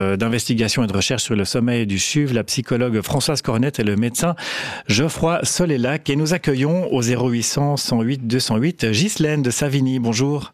d'investigation et de recherche sur le sommeil du CHUV, la psychologue Françoise Cornette et le médecin Geoffroy Solélac. Et nous accueillons au 0800 108 208 Ghislaine de Savigny. Bonjour.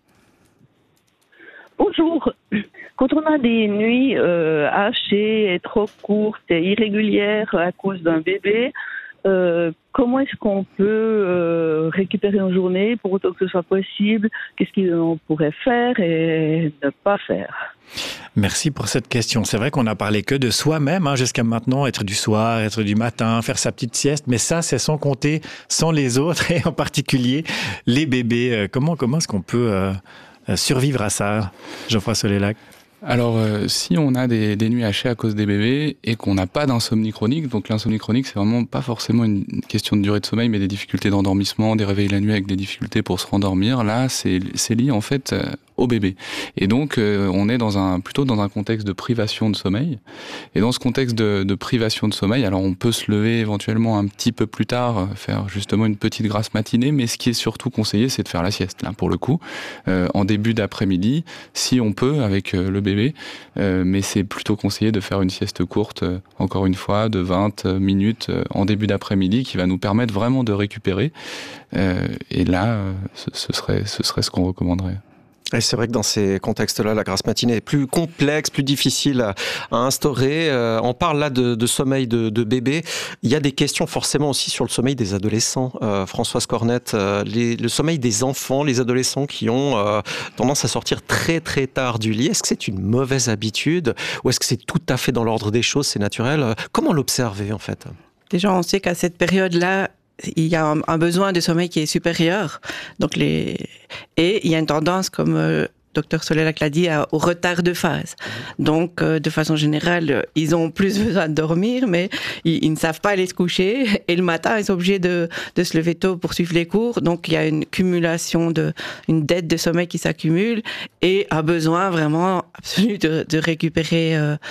Bonjour. Quand on a des nuits hachées et trop courtes et irrégulières à cause d'un bébé, comment est-ce qu'on peut récupérer une journée pour autant que ce soit possible? Qu'est-ce qu'on pourrait faire et ne pas faire? Merci pour cette question. C'est vrai qu'on n'a parlé que de soi-même jusqu'à maintenant, être du soir, être du matin, faire sa petite sieste, mais ça, c'est sans compter sans les autres et en particulier les bébés. Comment est-ce qu'on peut survivre à ça, Geoffroy Solélac? Alors, si on a des nuits hachées à cause des bébés et qu'on n'a pas d'insomnie chronique, donc l'insomnie chronique, c'est vraiment pas forcément une question de durée de sommeil, mais des difficultés d'endormissement, des réveils la nuit avec des difficultés pour se rendormir, là, c'est lié en fait au bébé. Et donc, on est plutôt dans un contexte de privation de sommeil. Et dans ce contexte de privation de sommeil, alors on peut se lever éventuellement un petit peu plus tard, faire justement une petite grasse matinée, mais ce qui est surtout conseillé, c'est de faire la sieste, là, pour le coup, en début d'après-midi, si on peut, avec le bébé, mais c'est plutôt conseillé de faire une sieste courte, encore une fois, de 20 minutes en début d'après-midi, qui va nous permettre vraiment de récupérer. Et là, ce serait ce qu'on recommanderait. Et c'est vrai que dans ces contextes-là, la grasse matinée est plus complexe, plus difficile à instaurer. On parle là de sommeil de bébé. Il y a des questions forcément aussi sur le sommeil des adolescents. Françoise Cornette, le sommeil des enfants, les adolescents qui ont tendance à sortir très très tard du lit. Est-ce que c'est une mauvaise habitude ou est-ce que c'est tout à fait dans l'ordre des choses, c'est naturel? Comment l'observer en fait? Déjà, on sait qu'à cette période-là, il y a un besoin de sommeil qui est supérieur. Donc et il y a une tendance, comme Dr Solélac l'a dit, au retard de phase. Donc, de façon générale, ils ont plus besoin de dormir, mais ils ne savent pas aller se coucher. Et le matin, ils sont obligés de se lever tôt pour suivre les cours. Donc, il y a une cumulation une dette de sommeil qui s'accumule et un besoin vraiment absolu de récupérer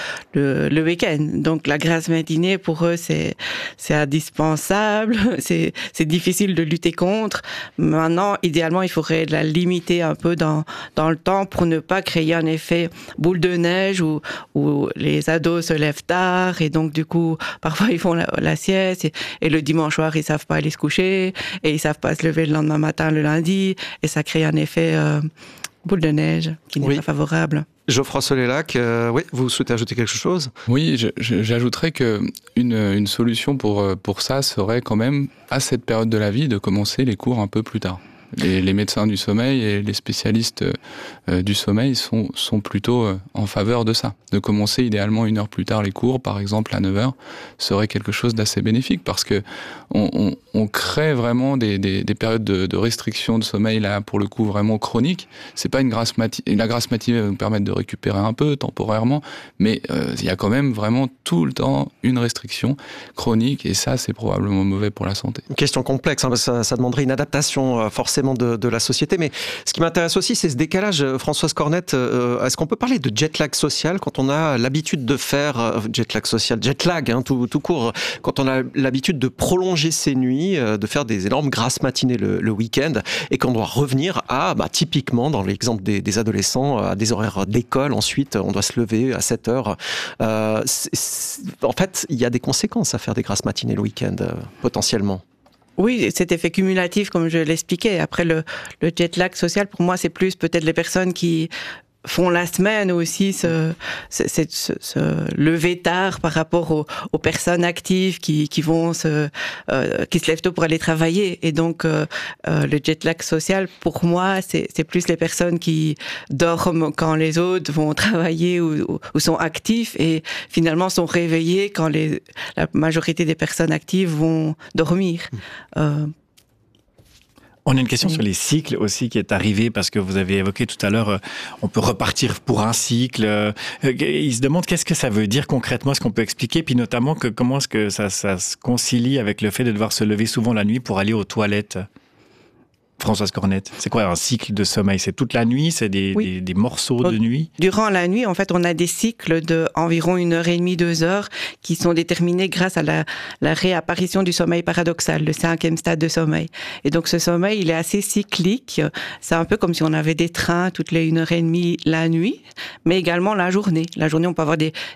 le week-end. Donc, la grasse matinée, pour eux, c'est indispensable. C'est difficile de lutter contre. Maintenant, idéalement, il faudrait la limiter un peu dans le temps, pour ne pas créer un effet boule de neige où les ados se lèvent tard et donc du coup parfois ils font la sieste et le dimanche soir ils savent pas aller se coucher et ils savent pas se lever le lendemain matin le lundi et ça crée un effet boule de neige qui n'est pas favorable. Geoffroy Solélac, oui, vous souhaitez ajouter quelque chose? Oui, j'ajouterais que une solution pour ça serait quand même à cette période de la vie de commencer les cours un peu plus tard. Les médecins du sommeil et les spécialistes du sommeil sont plutôt en faveur de ça. De commencer idéalement 1 heure plus tard les cours, par exemple à 9h, serait quelque chose d'assez bénéfique parce que on crée vraiment des périodes de restriction de sommeil là pour le coup vraiment chroniques. C'est pas la grasse matinée va nous permettre de récupérer un peu temporairement, mais il y a quand même vraiment tout le temps une restriction chronique et ça c'est probablement mauvais pour la santé. Une question complexe, parce que ça demanderait une adaptation forcément de la société, mais ce qui m'intéresse aussi c'est ce décalage. Françoise Cornette, est-ce qu'on peut parler de jet lag social quand on a l'habitude de faire jet lag social, jet lag tout court, quand on a l'habitude de prolonger ses nuits, de faire des énormes grasses matinées le week-end et qu'on doit revenir à typiquement dans l'exemple des adolescents à des horaires d'école, ensuite on doit se lever à 7h. En fait il y a des conséquences à faire des grasses matinées le week-end potentiellement. Oui, cet effet cumulatif, comme je l'expliquais. Après, le jet lag social, pour moi, c'est plus peut-être les personnes qui font la semaine aussi se lever tard par rapport aux personnes actives qui se lèvent tôt pour aller travailler. Et donc, le jet lag social, pour moi, c'est plus les personnes qui dorment quand les autres vont travailler ou sont actifs et finalement sont réveillés quand la majorité des personnes actives vont dormir. On a une question sur les cycles aussi qui est arrivée parce que vous avez évoqué tout à l'heure, on peut repartir pour un cycle. Ils se demandent qu'est-ce que ça veut dire concrètement, est-ce qu'on peut expliquer, puis notamment comment est-ce que ça se concilie avec le fait de devoir se lever souvent la nuit pour aller aux toilettes? Françoise Cornette? C'est quoi un cycle de sommeil? C'est toute la nuit? C'est des morceaux de nuit? Durant la nuit, en fait, on a des cycles d'environ 1h30, 2 heures qui sont déterminés grâce à la réapparition du sommeil paradoxal, le 5e stade de sommeil. Et donc, ce sommeil, il est assez cyclique. C'est un peu comme si on avait des trains toutes les 1h30 la nuit, mais également la journée. La journée, on peut avoir des